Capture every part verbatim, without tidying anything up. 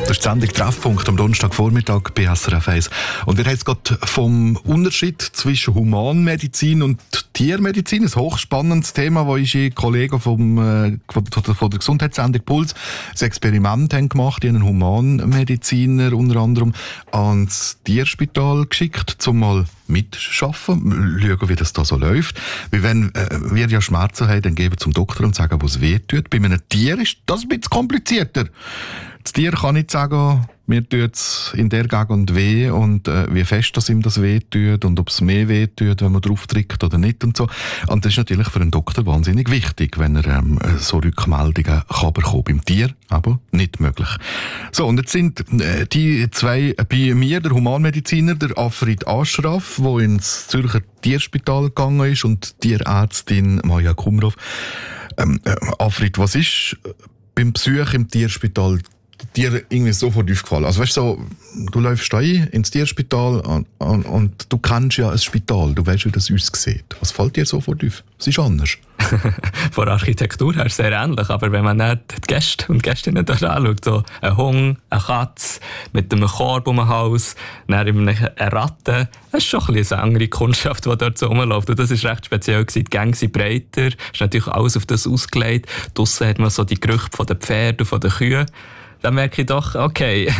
Das ist die Sendung Treffpunkt am Donnerstagvormittag bei S R F eins. Und wir haben jetzt gerade vom Unterschied zwischen Humanmedizin und Tiermedizin, ein hochspannendes Thema, wo unsere Kollegen vom, äh, von, der, von der Gesundheitssendung Puls ein Experiment haben gemacht, die einen Humanmediziner unter anderem ans Tierspital geschickt, um mal mitschaffen, schauen, wie das da so läuft. Weil wenn äh, wir ja Schmerzen haben, dann gehen wir zum Doktor und sagen, wo es weh tut. Bei einem Tier ist das ein bisschen komplizierter. Das Tier kann nicht sagen, mir tut es in der Gegend weh und äh, wie fest das ihm das weh tut und ob es mehr weh tut, wenn man drauf drückt oder nicht und so. Und das ist natürlich für einen Doktor wahnsinnig wichtig, wenn er ähm, so Rückmeldungen kann bekommen. Beim Tier aber nicht möglich. So, und jetzt sind äh, die zwei bei mir, der Humanmediziner, der Afrid Ashraf, der ins Zürcher Tierspital gegangen ist, und die Tierärztin Maja Kumrov. Ähm, äh, Afrid, was ist beim Besuch im Tierspital dir irgendwie sofort aufgefallen? Also weißt du, so, du läufst rein ins Tierspital und, und, und du kennst ja ein Spital, du weißt, wie das aussieht. Was fällt dir sofort auf? Es ist anders. Von der Architektur her sehr ähnlich, aber wenn man nicht die Gäste und Gästinnen dort anschaut, so ein Hund, eine Katze mit einem Korb um den Hals, dann eine Ratte, das ist schon ein bisschen eine andere Kundschaft, die dort so rumläuft. Und das war recht speziell. Die Gänge sind breiter, ist natürlich alles auf das ausgelegt. Draussen hat man so die Gerüche von den Pferden und von den Kühen. Dann merke ich doch, okay,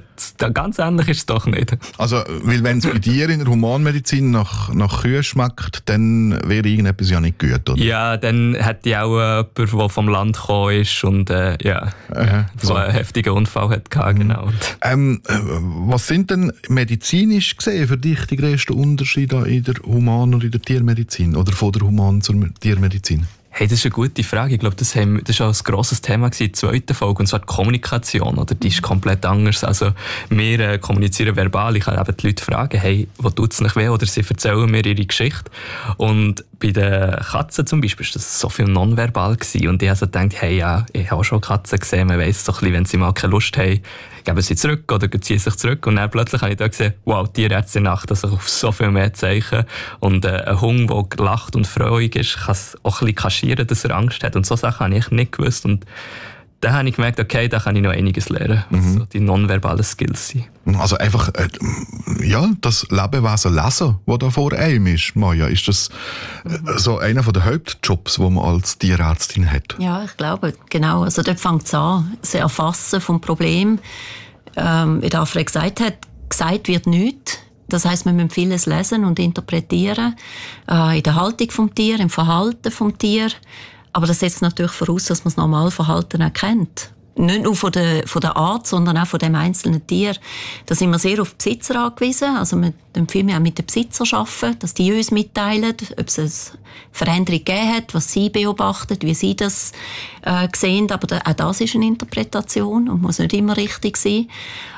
ganz ähnlich ist es doch nicht. Also, weil wenn es bei dir in der Humanmedizin nach, nach Kühe schmeckt, dann wäre irgendetwas ja nicht gut, oder? Ja, dann hätte ich auch jemanden, der vom Land gekommen ist und äh, ja, äh, so einen heftigen Unfall hatte. Mhm. Genau. Ähm, was sind denn medizinisch gesehen für dich die grössten Unterschiede in der Human- und in der Tiermedizin? Oder von der Human- zur Tiermedizin? Hey, das ist eine gute Frage. Ich glaube, das, haben, das war auch ein grosses Thema in der zweiten Folge, und zwar die Kommunikation. Oder? Die ist komplett anders. Also, wir äh, kommunizieren verbal. Ich kann eben die Leute fragen, hey, wo tut es nicht weh? Oder sie erzählen mir ihre Geschichte. Und bei den Katzen zum Beispiel war das so viel nonverbal gewesen. Und ich habe so gedacht, hey, ja, ich habe auch schon Katzen gesehen. Man weiss so ein bisschen, wenn sie mal keine Lust haben, geben sie zurück oder ziehen sich zurück. Und dann plötzlich habe ich da gesehen, wow, Tierärztin achtet sich auf so viel mehr Zeichen. Und äh, ein Hund, der gelacht und freudig ist, kann es auch ein bisschen kaschieren, dass er Angst hat. Und so Sachen habe ich nicht gewusst. Und dann habe ich gemerkt, okay, da kann ich noch einiges lernen. Mhm. Also die nonverbalen Skills sind. Also einfach, äh, ja, das Lebewesen lesen, das da vor einem ist, Maja, ist das äh, so einer der Hauptjobs, die man als Tierärztin hat? Ja, ich glaube, genau. Also dort fängt es an, das Erfassen vom Problem. Ähm, wie der Alfred gesagt hat, gesagt wird nichts. Das heisst, wir müssen vieles lesen und interpretieren. Äh, in der Haltung vom Tier, im Verhalten vom Tier. Aber das setzt natürlich voraus, dass man das Normalverhalten erkennt. Nicht nur von der, von der Art, sondern auch von dem einzelnen Tier. Da sind wir sehr auf die Besitzer angewiesen. Also wir empfehlen auch mit den Besitzern arbeiten, dass die uns mitteilen, ob es eine Veränderung gegeben hat, was sie beobachten, wie sie das äh, sehen. Aber da, auch das ist eine Interpretation und muss nicht immer richtig sein.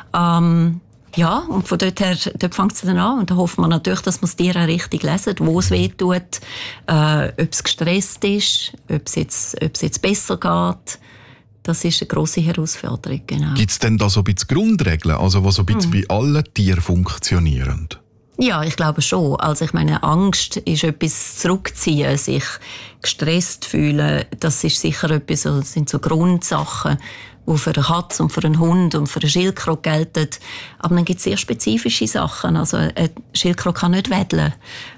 Ähm, Ja, und von dort her, dort fängt es dann an. Und da hoffen wir natürlich, dass wir das Tier auch richtig lesen, wo es weh tut, äh, ob es gestresst ist, ob es jetzt, ob es jetzt besser geht. Das ist eine grosse Herausforderung, genau. Gibt es denn da so ein bisschen Grundregeln, also die so ein bisschen mhm. bei allen Tieren funktionieren? Ja, ich glaube schon. Also ich meine, Angst ist etwas zurückziehen, sich gestresst fühlen. Das ist sicher etwas, das sind so Grundsachen, die für eine Katze und für einen Hund und für eine Schildkröte gelten. Aber dann gibt es sehr spezifische Sachen. Also eine Schildkröte kann nicht wedeln.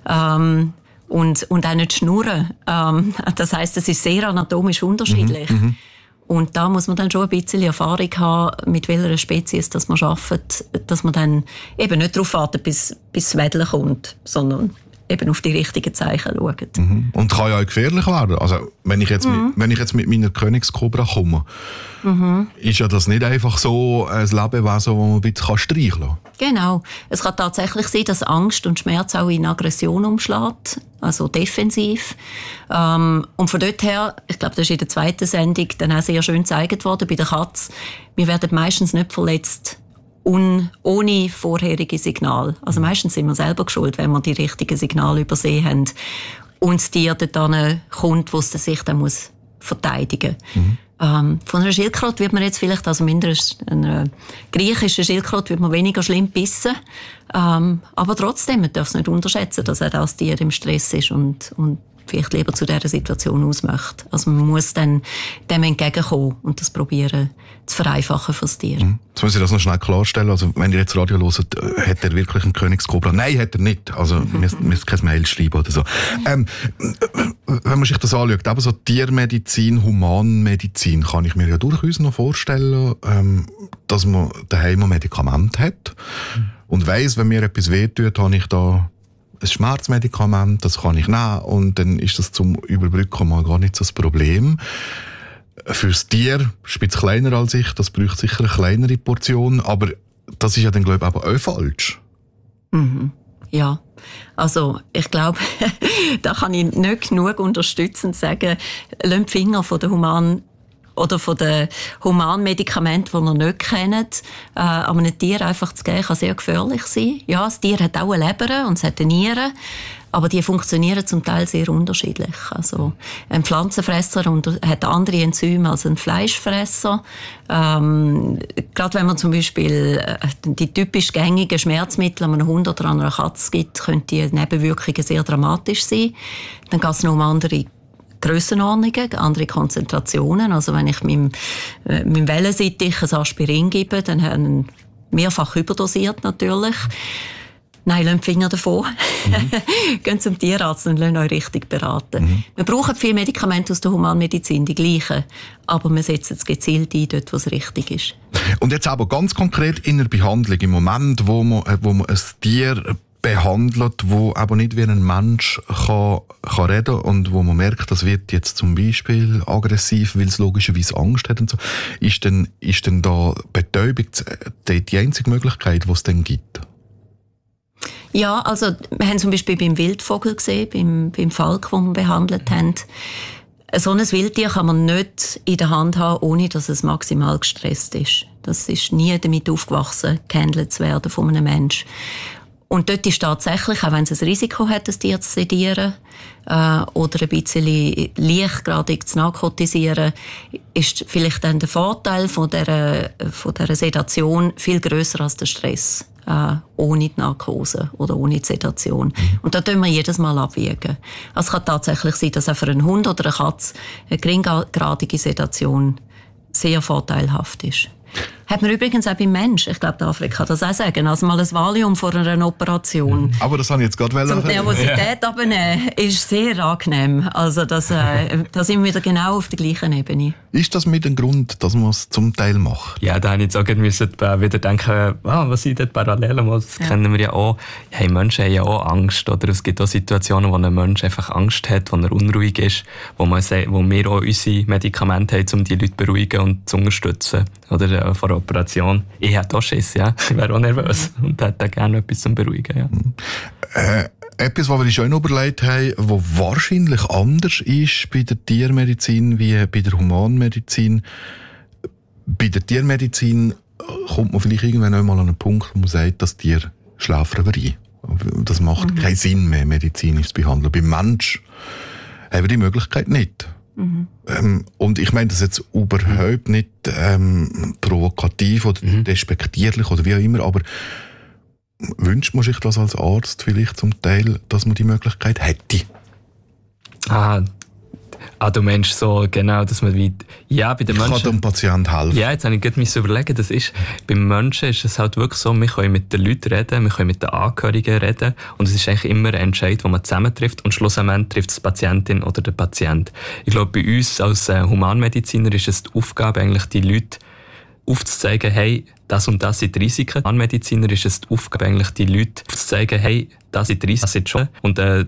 Ähm, und, und auch nicht schnurren. Ähm, das heisst, es ist sehr anatomisch unterschiedlich. Mhm, und da muss man dann schon ein bisschen Erfahrung haben, mit welcher Spezies dass man arbeitet, dass man dann eben nicht darauf wartet, bis, bis das Wedeln kommt, sondern eben auf die richtigen Zeichen schauen. Mhm. Und kann ja auch gefährlich werden. Also, wenn ich jetzt, mhm. mit, wenn ich jetzt mit meiner Königskobra komme, mhm. ist ja das nicht einfach so ein Lebewesen, das man ein bisschen streicheln kann. Genau. Es kann tatsächlich sein, dass Angst und Schmerz auch in Aggression umschlägt, also defensiv. Ähm, und von dort her, ich glaube, das ist in der zweiten Sendung dann auch sehr schön gezeigt worden, bei der Katze, wir werden meistens nicht verletzt, Un, ohne vorherige Signal. Also meistens sind wir selber schuld, wenn wir die richtigen Signale übersehen haben und das Tier dort kommt, wo es sich dann muss verteidigen muss. Mhm. Ähm, von einer Schildkröte wird man jetzt vielleicht, also mindestens einer griechischen Schildkröte wird man weniger schlimm bissen. Ähm, aber trotzdem, man darf es nicht unterschätzen, dass auch das Tier im Stress ist und, und vielleicht lieber zu dieser Situation aus möchte. Also man muss dann dem entgegenkommen und das probieren zu vereinfachen fürs Tier. Mhm. Jetzt muss ich das noch schnell klarstellen. Also wenn ihr jetzt Radio hört, hat er wirklich einen Königskobra? Nein, hat er nicht. Also mhm. müsst, müsst kein Mail schreiben oder so. Ähm, wenn man sich das anschaut, eben so Tiermedizin, Humanmedizin, kann ich mir ja durchaus noch vorstellen, ähm, dass man daheim ein Medikament hat mhm. und weiss, wenn mir etwas wehtut, habe ich da ein Schmerzmedikament, das kann ich nehmen und dann ist das zum Überbrücken mal gar nicht so das Problem. Fürs Tier spielt es kleiner als ich, das braucht sicher eine kleinere Portion, aber das ist ja dann, glaube ich, aber auch falsch. Mhm. Ja, also ich glaube, da kann ich nicht genug unterstützend sagen, lasst die Finger von der Human oder von den Humanmedikamenten, die ihr nicht kennt, äh, aber einem Tier einfach zu geben, kann sehr gefährlich sein. Ja, das Tier hat auch eine Leber und es hat eine Niere, aber die funktionieren zum Teil sehr unterschiedlich. Also ein Pflanzenfresser hat andere Enzyme als ein Fleischfresser. Ähm, gerade wenn man zum Beispiel die typisch gängigen Schmerzmittel an einem Hund oder an einer Katze gibt, können die Nebenwirkungen sehr dramatisch sein. Dann geht es noch um andere Grössenordnungen, andere Konzentrationen. Also wenn ich meinem, äh, meinem Wellensittich ein Aspirin gebe, dann haben wir mehrfach überdosiert natürlich. Nein, lasst die Finger davon. Mhm. Geht zum Tierarzt und lasst euch richtig beraten. Mhm. Wir brauchen viele Medikamente aus der Humanmedizin, die gleichen. Aber wir setzen es gezielt ein, dort, wo es richtig ist. Und jetzt aber ganz konkret in der Behandlung, im Moment, wo man, wo man ein Tier behandelt, wo aber nicht wie ein Mensch kann, kann reden und wo man merkt, das wird jetzt zum Beispiel aggressiv, weil es logischerweise Angst hat und so, ist denn, ist denn da Betäubung die, die einzige Möglichkeit, die es denn gibt? Ja, also wir haben zum Beispiel beim Wildvogel gesehen, beim, beim Falk, den wir behandelt haben. So ein Wildtier kann man nicht in der Hand haben, ohne dass es maximal gestresst ist. Das ist nie damit aufgewachsen, gehandelt zu werden von einem Menschen. Und dort ist tatsächlich, auch wenn es ein Risiko hat, das Tier zu sedieren äh, oder ein bisschen leichtgradig zu narkotisieren, ist vielleicht dann der Vorteil von dieser, von dieser Sedation viel grösser als der Stress äh, ohne die Narkose oder ohne die Sedation. Und da tun wir jedes Mal abwägen. Also es kann tatsächlich sein, dass auch für einen Hund oder eine Katze eine geringgradige Sedation sehr vorteilhaft ist. Hat man übrigens auch beim Mensch. Ich glaube, der Afrika kann das auch sagen. Also mal ein Valium vor einer Operation. Aber das habe ich jetzt gerade wollen. Zum Nervosität ja. abnehmen ist sehr angenehm. Also das, äh, da sind wir wieder genau auf der gleichen Ebene. Ist das mit dem Grund, dass man es zum Teil macht? Ja, da habe ich jetzt auch wieder denken, ah, was sind dort Parallelen? Das ja. kennen wir ja auch. Hey, Menschen haben ja auch Angst. Oder es gibt auch Situationen, wo ein Mensch einfach Angst hat, wo er unruhig ist, wo, man, wo wir auch unsere Medikamente haben, um die Leute zu beruhigen und zu unterstützen. Oder äh, vor der Operation. Ich hätte auch Schiss, ja. Ich wäre auch nervös und hätte gerne etwas zum Beruhigen, ja. Äh, etwas, was wir uns schon überlegt haben, was wahrscheinlich anders ist bei der Tiermedizin wie bei der Humanmedizin. Bei der Tiermedizin kommt man vielleicht irgendwann einmal an einen Punkt, wo man sagt, das Tier schlafen wir ein. Das macht mhm. keinen Sinn mehr, medizinisch zu behandeln. Beim Mensch haben wir die Möglichkeit nicht. Mhm. Ähm, und ich meine das jetzt überhaupt nicht ähm, provokativ oder mhm. despektierlich oder wie auch immer, aber wünscht man sich das als Arzt vielleicht zum Teil, dass man die Möglichkeit hätte? Ah, ah du meinst so, genau, dass man wie, ja, bei den Menschen... Ich kann dem Patienten helfen. Ja, jetzt habe ich gerade mich so überlegen, das ist, beim Menschen ist es halt wirklich so, wir können mit den Leuten reden, wir können mit den Angehörigen reden und es ist eigentlich immer ein Entscheid, den man zusammentrifft und schlussendlich trifft es die Patientin oder der Patient. Ich glaube, bei uns als äh, Humanmediziner ist es die Aufgabe, eigentlich die Leute aufzuzeigen, hey, das und das sind die Risiken. An Mediziner ist es die Aufgabe, eigentlich die Leute aufzuzeigen, hey, das sind die Risiken, das sind schon. Und äh,